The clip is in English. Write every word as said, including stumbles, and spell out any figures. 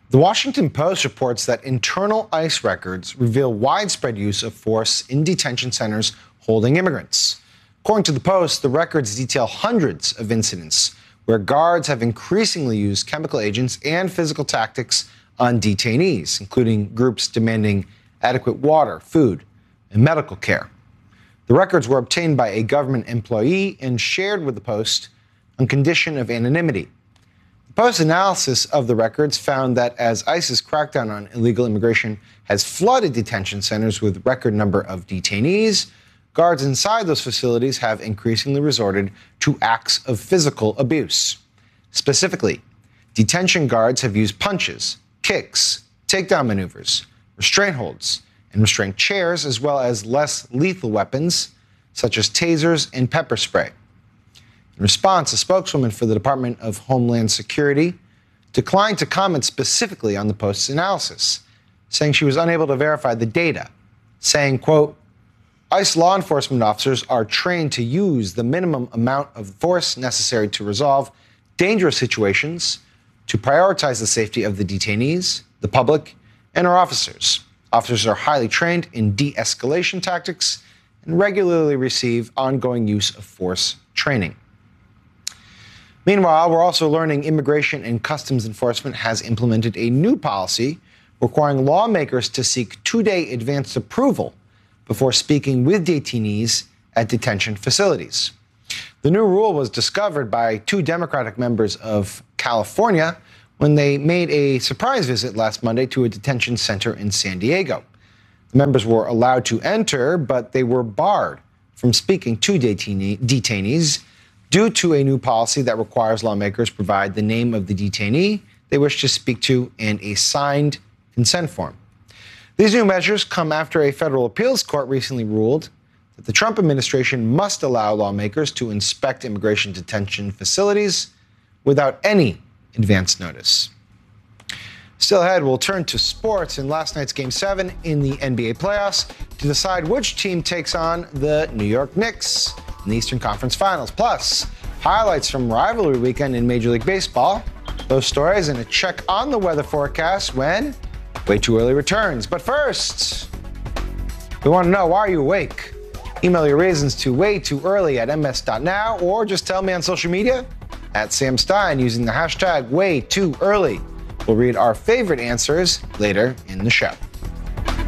The Washington Post reports that internal ICE records reveal widespread use of force in detention centers holding immigrants. According to the Post, the records detail hundreds of incidents where guards have increasingly used chemical agents and physical tactics on detainees, including groups demanding adequate water, food, and medical care. The records were obtained by a government employee and shared with the Post on condition of anonymity. The Post's analysis of the records found that as ICE's crackdown on illegal immigration has flooded detention centers with record number of detainees, guards inside those facilities have increasingly resorted to acts of physical abuse. Specifically, detention guards have used punches, kicks, takedown maneuvers, restraint holds, and restraint chairs, as well as less lethal weapons such as tasers and pepper spray. In response, a spokeswoman for the Department of Homeland Security declined to comment specifically on the Post's analysis, saying she was unable to verify the data, saying, quote, ICE law enforcement officers are trained to use the minimum amount of force necessary to resolve dangerous situations, to prioritize the safety of the detainees, the public, and our officers. Officers are highly trained in de-escalation tactics and regularly receive ongoing use of force training. Meanwhile, we're also learning Immigration and Customs Enforcement has implemented a new policy requiring lawmakers to seek two-day advance approval before speaking with detainees at detention facilities. The new rule was discovered by two Democratic members of California when they made a surprise visit last Monday to a detention center in San Diego. The members were allowed to enter, but they were barred from speaking to detainee, detainees due to a new policy that requires lawmakers provide the name of the detainee they wish to speak to and a signed consent form. These new measures come after a federal appeals court recently ruled that the Trump administration must allow lawmakers to inspect immigration detention facilities without any advance notice. Still ahead, we'll turn to sports in last night's Game seven in the N B A playoffs to decide which team takes on the New York Knicks in the Eastern Conference Finals. Plus, highlights from rivalry weekend in Major League Baseball. Those stories and a check on the weather forecast when Way Too Early returns. But first, we want to know, why are you awake? Email your reasons to waytooearly at m s dot now or just tell me on social media at Sam Stein using the hashtag way too early. We'll read our favorite answers later in the show.